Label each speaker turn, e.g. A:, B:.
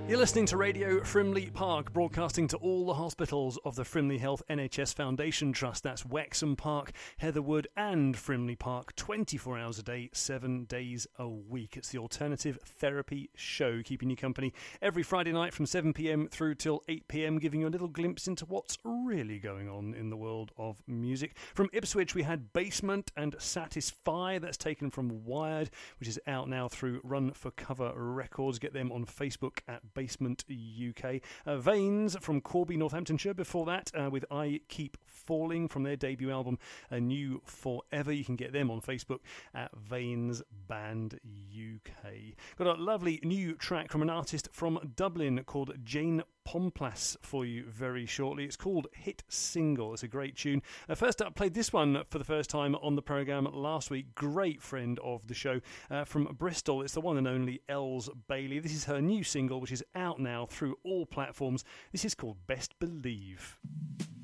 A: You're listening to Radio Frimley Park, broadcasting to all the hospitals of the Frimley Health NHS Foundation Trust. That's Wexham Park, Heatherwood and Frimley Park, 24 hours a day, 7 days a week. It's the Alternative Therapy Show, keeping you company every Friday night from 7pm through till 8pm, giving you a little glimpse into what's really going on in the world of music. From Ipswich, we had Basement and Satisfy. That's taken from Wired, which is out now through Run for Cover Records. Get them on Facebook at Basement UK. Veins from Corby, Northamptonshire. Before that, with I Keep Falling from their debut album, New Forever. You can get them on Facebook at Veins Band UK. Got a lovely new track from an artist from Dublin called Jane Pomplass for you very shortly. It's called Hit Single. It's a great tune. First up, played this one for the first time on the programme last week. Great friend of the show from Bristol. It's the one and only Els Bailey. This is her new single, which is out now through all platforms. This is called Best Believe.